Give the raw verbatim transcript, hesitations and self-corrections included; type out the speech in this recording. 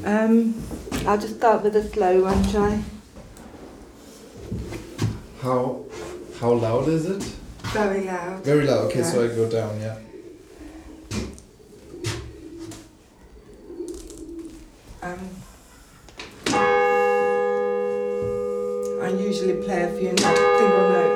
Um, I'll just start with a slow one, shall I? How how loud is it? Very loud. Very loud. Okay, Yeah. so I go down. Yeah. Um, I usually play a few notes, single notes.